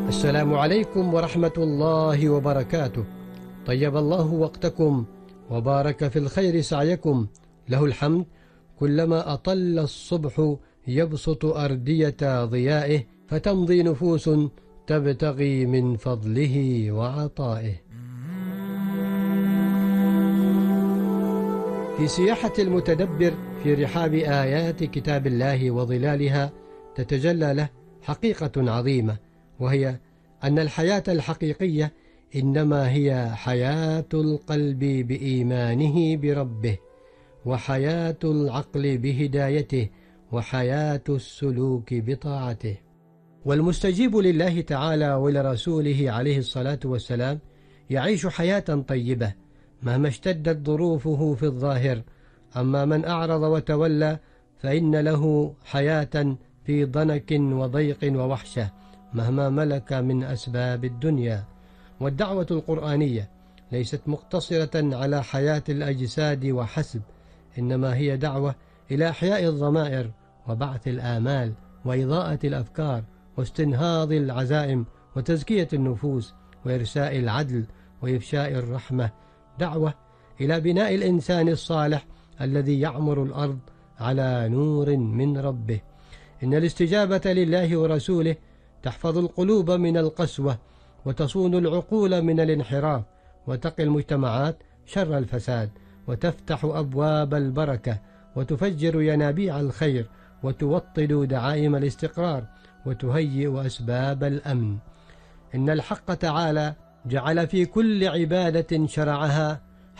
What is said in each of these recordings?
السلام عليكم ورحمة الله وبركاته. طيب الله وقتكم وبارك في الخير سعيكم. له الحمد كلما أطل الصبح يبسط أردية ضيائه، فتمضي نفوس تبتغي من فضله وعطائه. في سياحة المتدبر في رحاب آيات كتاب الله وظلالها تتجلى له حقيقة عظيمة، وهي أن الحياة الحقيقية إنما هي حياة القلب بإيمانه بربه، وحياة العقل بهدايته، وحياة السلوك بطاعته. والمستجيب لله تعالى ولرسوله عليه الصلاة والسلام يعيش حياة طيبة مهما اشتدت ظروفه في الظاهر. أما من أعرض وتولى فإن له حياة في ضنك وضيق ووحشة مهما ملك من أسباب الدنيا. والدعوة القرآنية ليست مقتصرة على حياة الأجساد وحسب، إنما هي دعوة إلى إحياء الضمائر وبعث الآمال وإضاءة الأفكار واستنهاض العزائم وتزكية النفوس وإرساء العدل وإفشاء الرحمة. دعوة إلى بناء الإنسان الصالح الذي يعمر الأرض على نور من ربه. إن الاستجابة لله ورسوله تحفظ القلوب من القسوة، وتصون العقول من الانحراف، وتقي المجتمعات شر الفساد، وتفتح أبواب البركة، وتفجر ينابيع الخير، وتوطد دعائم الاستقرار، وتهيئ أسباب الأمن. إن الحق تعالى جعل في كل عبادة شرعها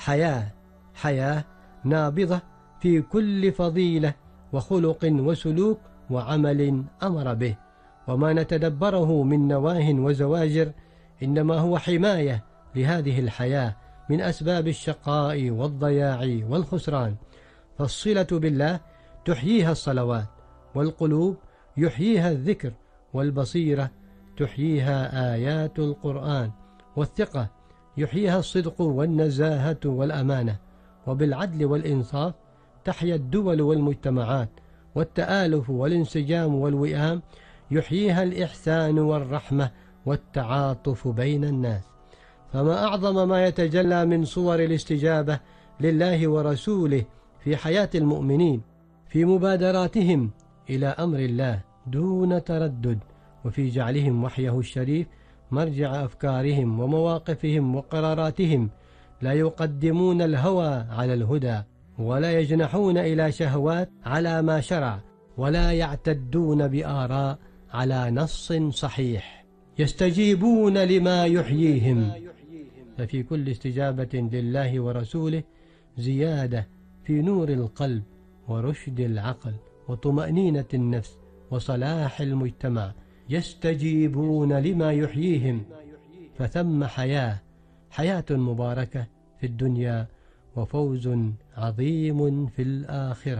حياة نابضة في كل فضيلة وخلق وسلوك وعمل أمر به. وما نتدبره من نواه وزواجر إنما هو حماية لهذه الحياة من أسباب الشقاء والضياع والخسران. فالصلة بالله تحييها الصلوات، والقلوب يحييها الذكر، والبصيرة تحييها آيات القرآن، والثقة يحييها الصدق والنزاهة والأمانة، وبالعدل والإنصاف تحيا الدول والمجتمعات، والتآلف والانسجام والوئام يحييها الإحسان والرحمة والتعاطف بين الناس. فما أعظم ما يتجلى من صور الاستجابة لله ورسوله في حياة المؤمنين، في مبادراتهم إلى أمر الله دون تردد، وفي جعلهم وحيه الشريف مرجع أفكارهم ومواقفهم وقراراتهم. لا يقدمون الهوى على الهدى، ولا يجنحون إلى شهوات على ما شرع، ولا يعتدون بآراء على نص صحيح. يستجيبون لما يحييهم. ففي كل استجابة لله ورسوله زيادة في نور القلب ورشد العقل وطمأنينة النفس وصلاح المجتمع. يستجيبون لما يحييهم، فثم حياة مباركة في الدنيا وفوز عظيم في الآخرة.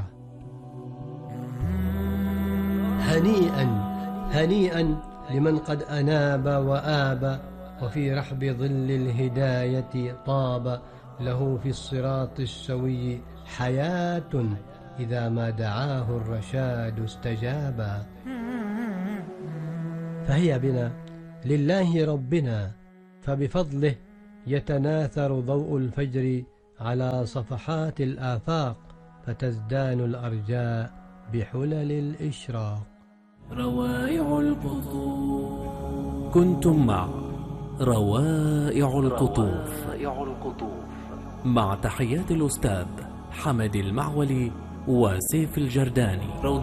هنيئا لمن قد أناب وآب، وفي رحب ظل الهداية طاب. له في الصراط السوي حياة، إذا ما دعاه الرشاد استجابا. فهي بنا لله ربنا، فبفضله يتناثر ضوء الفجر على صفحات الآفاق، فتزدان الأرجاء بحلل الإشراق. روائع القطوف. كنتم مع روائع القطوف مع تحيات الأستاذ حمد المعولي وسيف الجرداني.